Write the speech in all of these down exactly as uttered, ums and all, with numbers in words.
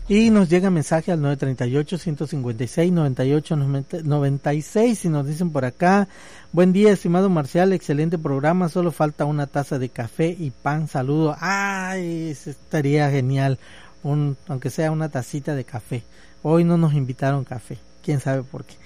Y nos llega mensaje al nueve treinta y ocho, ciento cincuenta y seis, noventa y ocho, noventa y seis y nos dicen por acá: buen día, estimado Marcial, excelente programa, solo falta una taza de café y pan, saludo. Ay, eso estaría genial, un, aunque sea una tacita de café. Hoy no nos invitaron café, quién sabe por qué.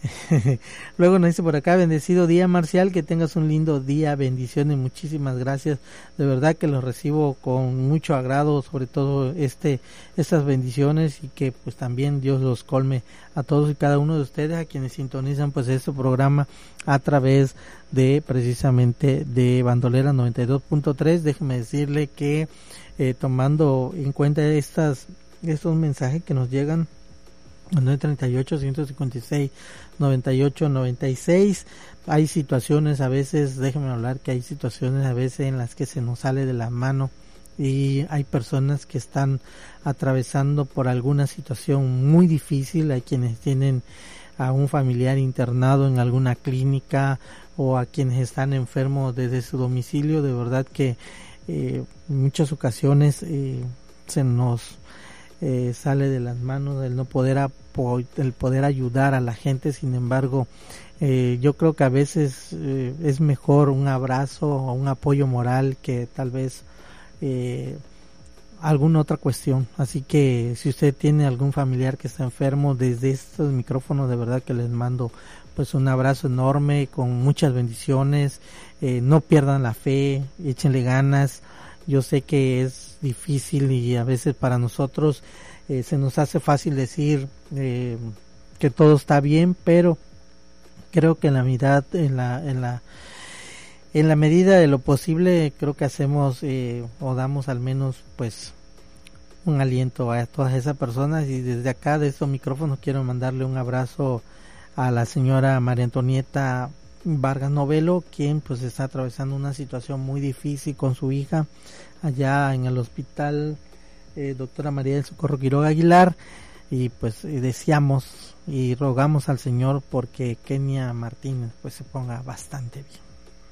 Luego nos dice por acá: bendecido día, Marcial, que tengas un lindo día, bendiciones, muchísimas gracias, de verdad que los recibo con mucho agrado, sobre todo este estas bendiciones, y que pues también Dios los colme a todos y cada uno de ustedes, a quienes sintonizan pues este programa a través de precisamente de Bandolera noventa y dos punto tres. Déjeme decirle que eh, tomando en cuenta estas estos mensajes que nos llegan nueve treinta y ocho, ciento cincuenta y seis, noventa y ocho, noventa y seis, hay situaciones a veces, déjenme hablar que hay situaciones a veces en las que se nos sale de la mano, y hay personas que están atravesando por alguna situación muy difícil. Hay quienes tienen a un familiar internado en alguna clínica, o a quienes están enfermos desde su domicilio. De verdad que eh, en muchas ocasiones eh, se nos Eh, sale de las manos el no poder apo el poder ayudar a la gente. Sin embargo, eh, yo creo que a veces eh, es mejor un abrazo o un apoyo moral que tal vez eh, alguna otra cuestión. Así que si usted tiene algún familiar que está enfermo, desde estos micrófonos de verdad que les mando pues un abrazo enorme con muchas bendiciones. Eh, no pierdan la fe, échenle ganas. Yo sé que es difícil y a veces para nosotros eh, se nos hace fácil decir eh, que todo está bien, pero creo que en la medida, en la, en la, en la medida de lo posible, creo que hacemos eh, o damos al menos pues un aliento a todas esas personas. Y desde acá de estos micrófonos quiero mandarle un abrazo a la señora María Antonieta Vargas Novelo, quien pues está atravesando una situación muy difícil con su hija allá en el hospital eh, doctora María del Socorro Quiroga Aguilar, y pues eh, deseamos y rogamos al Señor porque Kenia Martínez pues se ponga bastante bien.